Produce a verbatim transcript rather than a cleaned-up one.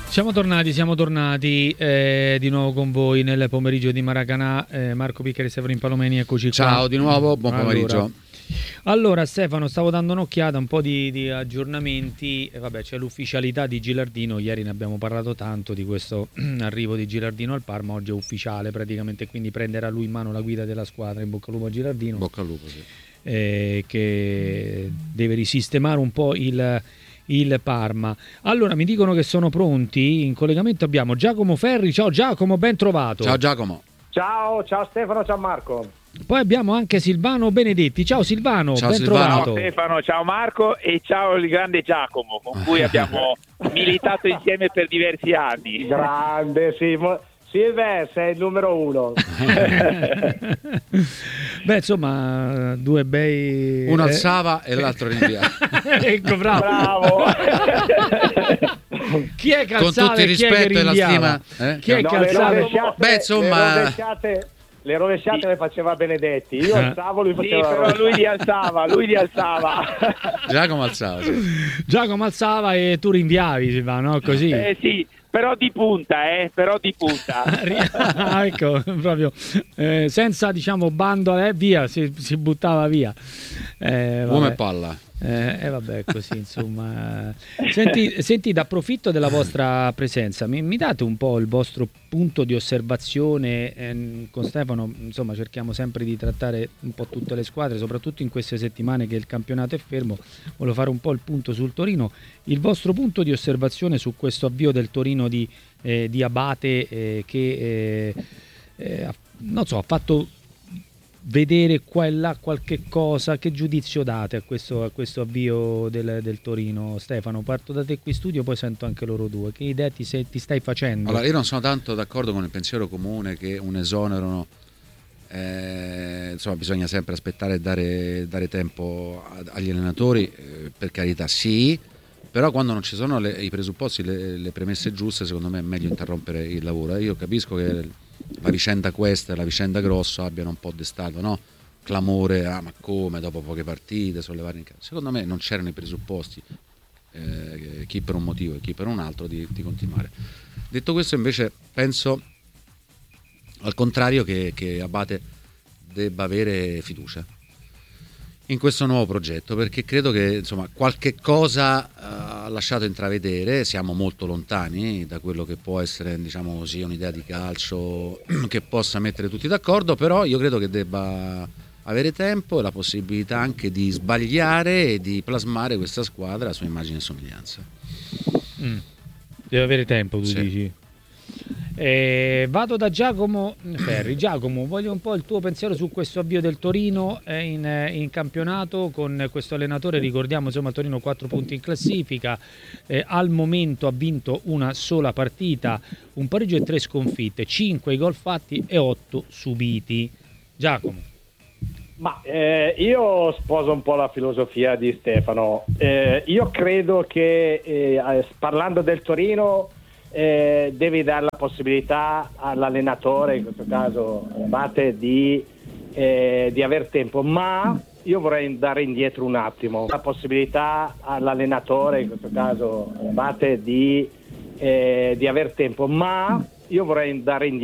Siamo tornati, siamo tornati eh, di nuovo con voi nel pomeriggio di Maracanã. eh, Marco Piccheri e Stefano Impalomeni, eccoci qua. Ciao di nuovo, buon pomeriggio. Allora, allora Stefano, stavo dando un'occhiata, un po' di, di aggiornamenti. E vabbè, c'è l'ufficialità di Gilardino. Ieri ne abbiamo parlato tanto di questo arrivo di Gilardino al Parma. Oggi è ufficiale praticamente, quindi prenderà lui in mano la guida della squadra. In bocca al lupo a Gilardino. Bocca al lupo, sì. eh, Che deve risistemare un po' il... il Parma. Allora mi dicono che sono pronti. In collegamento abbiamo Giacomo Ferri. Ciao Giacomo, ben trovato. Ciao Giacomo. Ciao, ciao Stefano, ciao Marco. Poi abbiamo anche Silvano Benedetti. Ciao Silvano, ciao, ben Silvano. trovato. Ciao Stefano, ciao Marco e ciao il grande Giacomo, con cui abbiamo militato insieme per diversi anni. Grande, sì. Silve, sei il numero uno. Beh, insomma, due bei... Uno eh. alzava e l'altro rinviava. Ecco, bravo. Bravo. Chi è che Con alzava tutto il e chi è che rispetto e la rinviava? stima, eh? Chi è No, che le alzava? rovesciate, Beh, insomma- le rovesciate, le rovesciate le faceva Benedetti. Io Eh. alzavo, lui Sì, faceva la però rovesciata. lui li alzava, lui li alzava. Giacomo alzava, sì. Giacomo alzava e tu rinviavi, Silvano, no? Così. Eh sì, però di punta, eh, però di punta. Ah, ecco, proprio eh, senza, diciamo, bando, eh, via, si, si buttava via. Eh, Uomo vabbè. e palla. Eh, eh, vabbè, così insomma. Senti, senti, approfitto della vostra presenza, mi, mi date un po' il vostro punto di osservazione? Eh, con Stefano, insomma, cerchiamo sempre di trattare un po' tutte le squadre, soprattutto in queste settimane che il campionato è fermo. Volevo fare un po' il punto sul Torino. Il vostro punto di osservazione su questo avvio del Torino di, eh, di Abate, eh, che eh, eh, ha, non so, ha fatto vedere qua e là qualche cosa. Che giudizio date a questo, a questo avvio del, del Torino? Stefano, parto da te qui in studio, poi sento anche loro due. Che idea ti, sei, ti stai facendo? Allora, io non sono tanto d'accordo con il pensiero comune che un esonero, eh, insomma, bisogna sempre aspettare e dare, dare tempo agli allenatori, eh, per carità sì, però quando non ci sono le, i presupposti, le, le premesse giuste, secondo me è meglio interrompere il lavoro. Io capisco che la vicenda questa e la vicenda Grosso abbiano un po' destato, no? Clamore, ah ma come, dopo poche partite, sollevare in casa. Secondo me non c'erano i presupposti, eh, chi per un motivo e chi per un altro, di, di continuare. Detto questo, invece penso al contrario che, che Abate debba avere fiducia in questo nuovo progetto, perché credo che insomma qualche cosa uh, ha lasciato intravedere. Siamo molto lontani da quello che può essere, diciamo così, un'idea di calcio che possa mettere tutti d'accordo, però io credo che debba avere tempo e la possibilità anche di sbagliare e di plasmare questa squadra su immagine e somiglianza. Mm. Deve avere tempo, tu Sì. dici. Eh, vado da Giacomo Ferri. Giacomo, voglio un po' il tuo pensiero su questo avvio del Torino eh, in, eh, in campionato con questo allenatore. Ricordiamo, insomma, Torino quattro punti in classifica, eh, al momento ha vinto una sola partita, un pareggio e tre sconfitte, cinque i gol fatti e otto subiti. Giacomo. Ma eh, io sposo un po' la filosofia di Stefano. Eh, io credo che eh, parlando del Torino eh, devi dare la possibilità all'allenatore, in questo caso Abate, di, eh, di aver tempo, ma io vorrei andare indietro un attimo. La possibilità all'allenatore, in questo caso Abate, di, eh, di aver tempo, ma io vorrei andare indietro